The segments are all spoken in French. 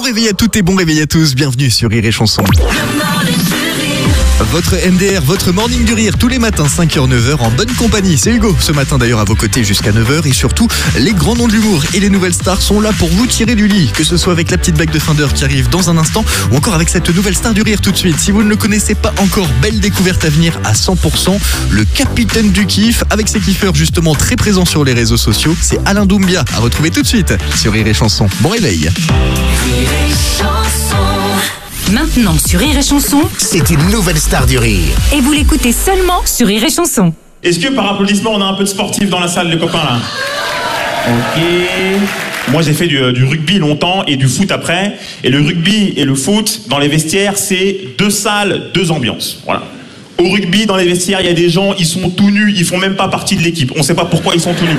réveil à toutes et bon réveil à tous, bienvenue sur Rire et Chanson. Votre MDR, votre morning du rire, tous les matins 5h, 9h en bonne compagnie. C'est Hugo, ce matin d'ailleurs à vos côtés jusqu'à 9h. Et surtout, les grands noms de l'humour et les nouvelles stars sont là pour vous tirer du lit. Que ce soit avec la petite blague de fin d'heure qui arrive dans un instant ou encore avec cette nouvelle star du rire tout de suite. Si vous ne le connaissez pas encore, belle découverte à venir à 100%. Le capitaine du kiff avec ses kiffeurs justement très présents sur les réseaux sociaux. C'est Alain Doumbia à retrouver tout de suite sur Rire et Chanson. Bon réveil. Maintenant sur Rire et Chanson, c'est une nouvelle star du rire. et vous l'écoutez seulement sur Rire et Chanson. Est-ce que par applaudissement on a un peu de sportifs dans la salle, les copains là? Ok. Moi j'ai fait du rugby longtemps et du foot après. Et le rugby et le foot dans les vestiaires c'est 2 salles, 2 ambiances. Voilà. Au rugby dans les vestiaires il y a des gens, ils sont tout nus, ils font même pas partie de l'équipe. On sait pas pourquoi ils sont tout nus.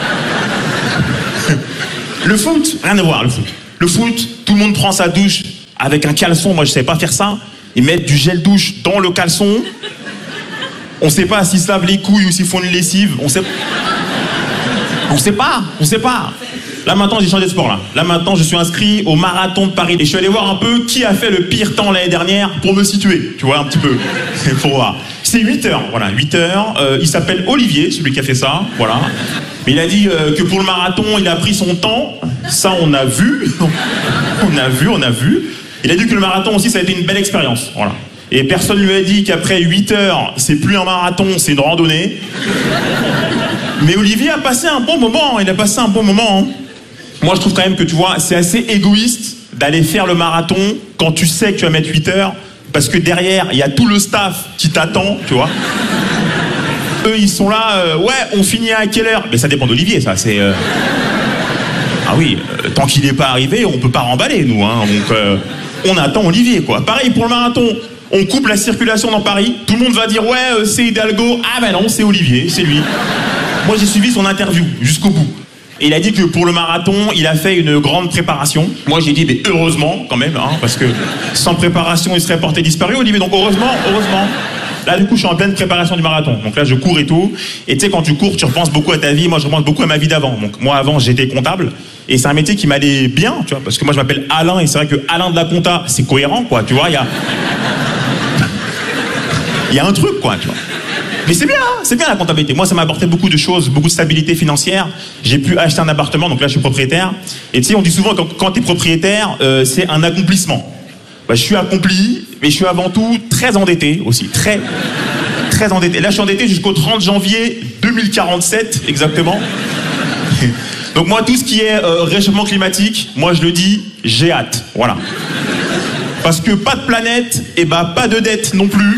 Le foot, rien à voir le foot. Le foot, tout le monde prend sa douche avec un caleçon. Moi je savais pas faire ça. Ils mettent du gel douche dans le caleçon. On sait pas s'ils se lavent les couilles ou s'ils font une lessive. On sait pas. Là maintenant j'ai changé de sport là. Là maintenant je suis inscrit au marathon de Paris. Et je suis allé voir un peu qui a fait le pire temps l'année dernière pour me situer. Tu vois un petit peu. Pour voir. C'est 8 heures. Voilà, 8 heures. Il s'appelle Olivier, celui qui a fait ça. Voilà. Mais il a dit que pour le marathon il a pris son temps. Ça on a vu. on a vu. Il a dit que le marathon aussi ça a été une belle expérience. Voilà. Et personne lui a dit qu'après 8 heures, c'est plus un marathon, c'est une randonnée. Mais Olivier a passé un bon moment, hein. Moi je trouve quand même que tu vois, c'est assez égoïste d'aller faire le marathon quand tu sais que tu vas mettre 8 heures, parce que derrière, il y a tout le staff qui t'attend, tu vois. Eux ils sont là, ouais, on finit à quelle heure? Mais ça dépend d'Olivier, ça, c'est... Ah oui, tant qu'il n'est pas arrivé, on peut pas remballer, nous, hein. Donc on attend Olivier, quoi. Pareil pour le marathon. On coupe la circulation dans Paris, tout le monde va dire ouais c'est Hidalgo, ah ben non c'est Olivier, c'est lui. Moi j'ai suivi son interview jusqu'au bout. Et il a dit que pour le marathon, il a fait une grande préparation. Moi j'ai dit mais heureusement quand même, hein, parce que sans préparation il serait porté disparu Olivier, donc heureusement. Là du coup je suis en pleine préparation du marathon, donc là je cours et tout. Et tu sais quand tu cours tu repenses beaucoup à ta vie, moi je repense beaucoup à ma vie d'avant. Donc moi avant j'étais comptable, et c'est un métier qui m'allait bien, tu vois, parce que moi je m'appelle Alain, et c'est vrai que Alain de la compta c'est cohérent quoi, tu vois, il y a un truc quoi, tu vois. Mais c'est bien la comptabilité. Moi ça m'a apporté beaucoup de choses, beaucoup de stabilité financière. J'ai pu acheter un appartement, donc là je suis propriétaire. Et tu sais on dit souvent que quand t'es propriétaire, c'est un accomplissement. Bah, je suis accompli, mais je suis avant tout très endetté aussi, très endetté. Là je suis endetté jusqu'au 30 janvier 2047 exactement. Donc moi tout ce qui est réchauffement climatique, moi je le dis, j'ai hâte, voilà. Parce que pas de planète, et bah pas de dette non plus.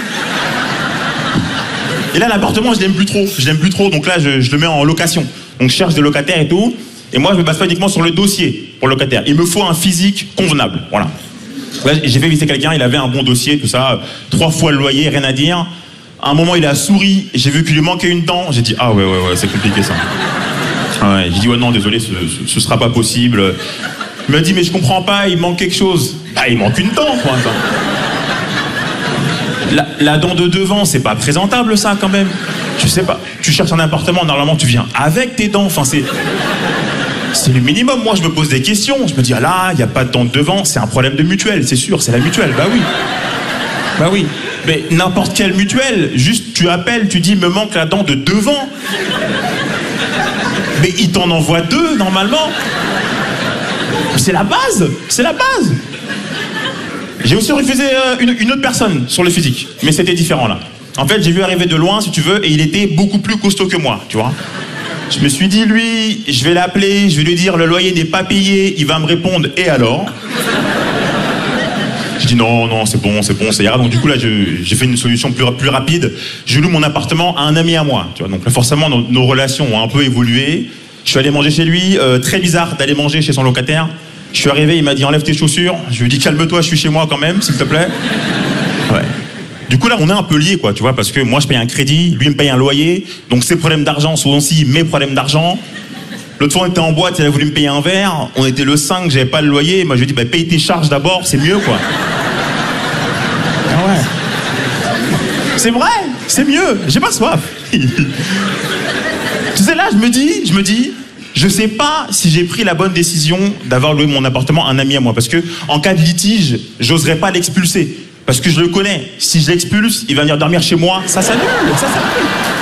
Et là l'appartement je l'aime plus trop, donc là je le mets en location. Donc je cherche des locataires et tout, et moi je me base pas uniquement sur le dossier pour le locataire. Il me faut un physique convenable, voilà. Là j'ai fait visiter quelqu'un, il avait un bon dossier, tout ça, 3 fois le loyer, rien à dire. À un moment il a souri, j'ai vu qu'il lui manquait une dent, j'ai dit ah ouais c'est compliqué ça. Ouais, j'ai dit ouais non désolé ce sera pas possible. Il m'a dit mais je comprends pas, il manque quelque chose. Bah il manque une dent quoi. La dent de devant c'est pas présentable ça quand même. Je sais pas, tu cherches un appartement, normalement tu viens avec tes dents, enfin c'est le minimum. Moi je me pose des questions, je me dis ah là il y a pas de dent de devant, c'est un problème de mutuelle, c'est sûr, c'est la mutuelle. Bah oui. Mais n'importe quelle mutuelle, juste tu appelles, tu dis me manque la dent de devant. Mais il t'en envoie 2 normalement. C'est la base. J'ai aussi refusé une autre personne sur le physique, mais c'était différent là. En fait, j'ai vu arriver de loin, si tu veux, et il était beaucoup plus costaud que moi, tu vois. Je me suis dit, lui, je vais l'appeler, je vais lui dire, le loyer n'est pas payé, il va me répondre, et alors? Je dis non, c'est bon, ça ira. Donc du coup là, j'ai fait une solution plus rapide. Je loue mon appartement à un ami à moi, tu vois. Donc là, forcément, nos relations ont un peu évolué. Je suis allé manger chez lui, très bizarre d'aller manger chez son locataire. Je suis arrivé, il m'a dit enlève tes chaussures. Je lui ai dit calme-toi, je suis chez moi quand même, s'il te plaît. Ouais. Du coup là, on est un peu liés, quoi, tu vois, parce que moi je paye un crédit, lui il me paye un loyer, donc ses problèmes d'argent sont aussi mes problèmes d'argent. L'autre fois on était en boîte, il a voulu me payer un verre, on était le 5, j'avais pas le loyer, moi je lui ai dit bah paye tes charges d'abord, c'est mieux quoi. Ah ouais. C'est vrai, c'est mieux, j'ai pas soif. Tu sais là, je me dis, Je sais pas si j'ai pris la bonne décision d'avoir loué mon appartement à un ami à moi. Parce que en cas de litige, j'oserais pas l'expulser. Parce que je le connais. Si je l'expulse, il va venir dormir chez moi. Ça s'annule.